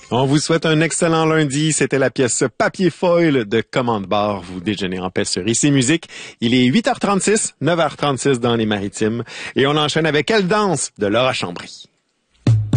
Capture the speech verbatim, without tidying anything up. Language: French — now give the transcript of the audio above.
On vous souhaite un excellent lundi. C'était la pièce Papier Foil de Commande Bar. Vous déjeunez en paix sur Ici Musique. Il est huit heures trente-six, neuf heures trente-six dans les Maritimes. Et on enchaîne avec Elle danse de Laura Chambry.